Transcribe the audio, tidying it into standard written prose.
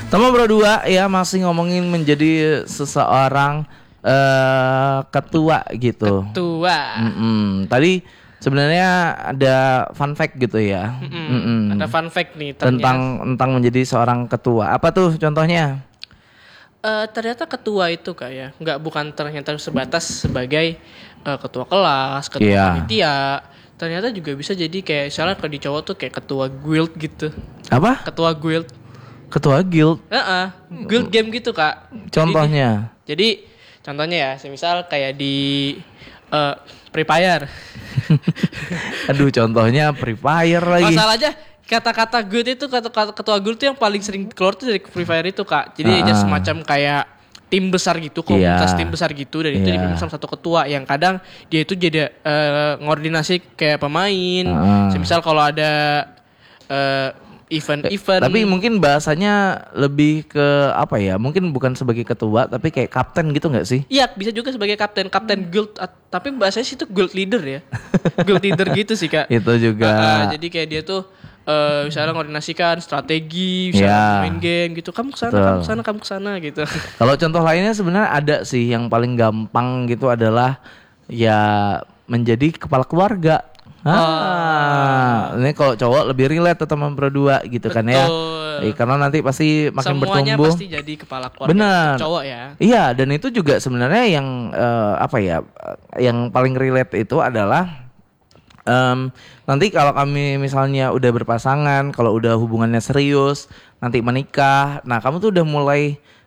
Teman berdua ya masih ngomongin menjadi seseorang ketua gitu. Ketua. Tadi sebenarnya ada fun fact gitu ya. Ada fun fact nih ternyata. Tentang menjadi seorang ketua. Apa tuh contohnya? Ternyata ketua itu kayak bukan ternyata sebatas sebagai ketua kelas, ketua panitia. Ternyata juga bisa jadi kayak misalnya kalau di cowok tuh kayak ketua guild gitu. Apa? Ketua guild. Ketua guild. Guild game gitu, Kak. Contohnya. Jadi contohnya ya, semisal kayak di Free Fire. Aduh, contohnya Free Fire lagi. Masalah aja kata-kata guild itu ketua guild itu yang paling sering keluar tuh dari Free Fire itu, Kak. Jadi aja semacam kayak tim besar gitu, komunitas tim besar gitu, dan itu dipimpin sama satu ketua yang kadang dia itu jadi ngordinasi kayak pemain. Semisal kalau ada event. Tapi mungkin bahasanya lebih ke apa ya? Mungkin bukan sebagai ketua, tapi kayak kapten gitu nggak sih? Iya, bisa juga sebagai kapten guild. Tapi bahasanya sih itu guild leader ya. Guild leader gitu sih, Kak. Itu juga. Jadi kayak dia tuh misalnya koordinasikan strategi, misalnya main game gitu. Kamu kesana gitu. Kalau contoh lainnya sebenarnya ada sih yang paling gampang gitu adalah ya menjadi kepala keluarga. Ini kalau cowok lebih relate tuh teman berdua gitu. Betul. Kan ya. Karena nanti pasti makin semuanya bertumbuh. Pasti jadi kepala keluarga. Benar. Cowok ya. Iya, dan itu juga sebenarnya yang yang paling relate itu adalah nanti kalau kami misalnya udah berpasangan, kalau udah hubungannya serius, nanti menikah, nah kamu tuh udah mulai